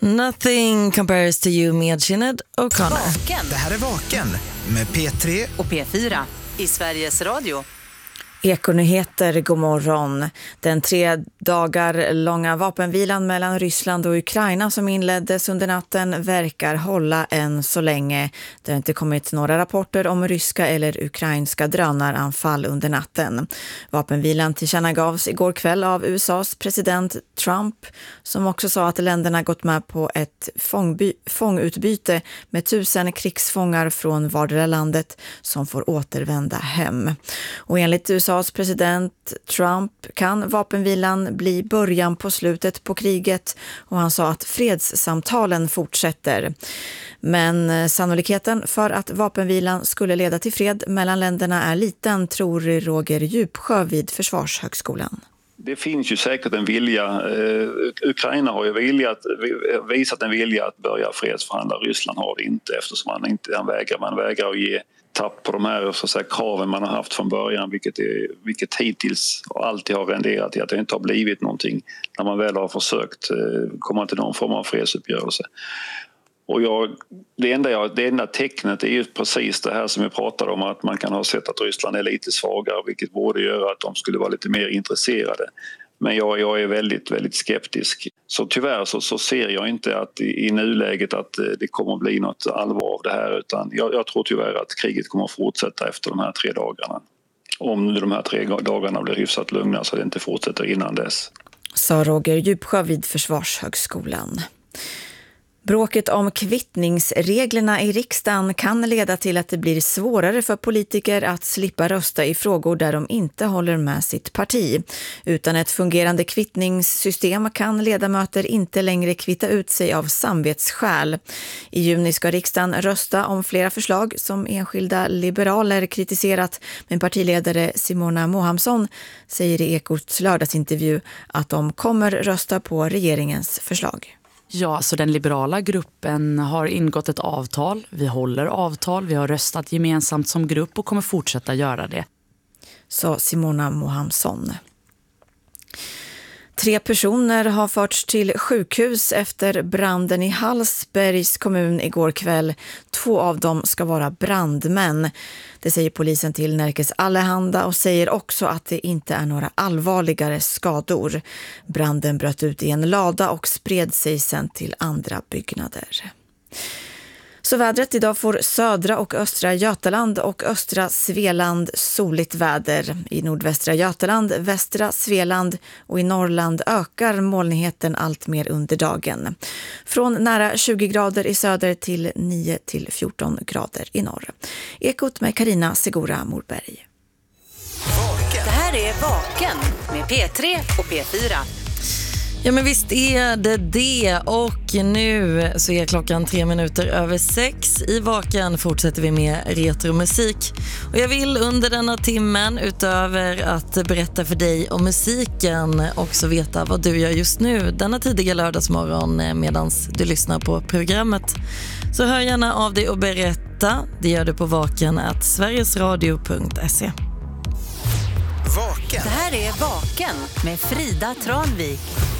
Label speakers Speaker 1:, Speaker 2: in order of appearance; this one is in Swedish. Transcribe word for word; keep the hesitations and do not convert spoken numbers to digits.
Speaker 1: Nothing compares to you med Sinéad O'Connor.
Speaker 2: Vaken. Det här är Vaken med P tre
Speaker 3: och P fyra i Sveriges Radio.
Speaker 4: Ekonyheter, god morgon. Den tre dagar långa vapenvilan mellan Ryssland och Ukraina som inleddes under natten verkar hålla än så länge. Det har inte kommit några rapporter om ryska eller ukrainska drönaranfall under natten. Vapenvilan tillkännagavs igår kväll av U S A:s president Trump, som också sa att länderna gått med på ett fångby- fångutbyte med tusen krigsfångar från vardera landet som får återvända hem. Och enligt U S A president Trump kan vapenvilan bli början på slutet på kriget, och han sa att fredssamtalen fortsätter. Men sannolikheten för att vapenvilan skulle leda till fred mellan länderna är liten, tror Roger Djupsjö vid Försvarshögskolan.
Speaker 5: Det finns ju säkert en vilja. Uh, Ukraina har ju viljat, visat en vilja att börja fredsförhandla. Ryssland har det inte, eftersom man inte han vägrar, man vägrar att ge tapp på de här så att säga, kraven man har haft från början, vilket, är, vilket hittills alltid har renderat i att det inte har blivit någonting när man väl har försökt uh, komma till någon form av fredsuppgörelse. Och jag, det, enda jag, det enda tecknet är ju precis det här som vi pratade om, att man kan ha sett att Ryssland är lite svagare, vilket borde göra att de skulle vara lite mer intresserade. Men jag, jag är väldigt, väldigt skeptisk. Så tyvärr så, så ser jag inte att i, i nuläget att det kommer att bli något allvar av det här, utan jag, jag tror tyvärr att kriget kommer att fortsätta efter de här tre dagarna. Om de här tre dagarna blir hyfsat lugna så det inte fortsätter innan dess.
Speaker 4: Sa Roger Djupsjö vid Försvarshögskolan. Bråket om kvittningsreglerna i riksdagen kan leda till att det blir svårare för politiker att slippa rösta i frågor där de inte håller med sitt parti. Utan ett fungerande kvittningssystem kan ledamöter inte längre kvitta ut sig av samvetsskäl. I juni ska riksdagen rösta om flera förslag som enskilda liberaler kritiserat, men partiledare Simona Mohamsson säger i Ekots lördagsintervju att de kommer rösta på regeringens förslag.
Speaker 6: Ja, så den liberala gruppen har ingått ett avtal. Vi håller avtal, vi har röstat gemensamt som grupp och kommer fortsätta göra det.
Speaker 4: Så Simona Mohamsson. Tre personer har förts till sjukhus efter branden i Hallsbergs kommun igår kväll. Två av dem ska vara brandmän. Det säger polisen till Nerikes Allehanda och säger också att det inte är några allvarligare skador. Branden bröt ut i en lada och spred sig sen till andra byggnader. Så vädret: idag får södra och östra Götaland och östra Svealand soligt väder. I nordvästra Götaland, västra Svealand och i Norrland ökar molnigheten allt mer under dagen. Från nära tjugo grader i söder till nio till fjorton grader i norr. Ekot med Carina Segura Morberg.
Speaker 3: Det här är Vaken med P tre och P fyra.
Speaker 1: Ja, men visst är det det, och nu så är klockan tre minuter över sex. I Vaken fortsätter vi med retromusik, och jag vill under denna timmen, utöver att berätta för dig om musiken, också veta vad du gör just nu denna tidiga lördagsmorgon medan du lyssnar på programmet. Så hör gärna av dig och berätta. Det gör du på vaken at sverigesradio punkt se.
Speaker 2: Vaken.
Speaker 3: Det här är Vaken med Frida Tranvik.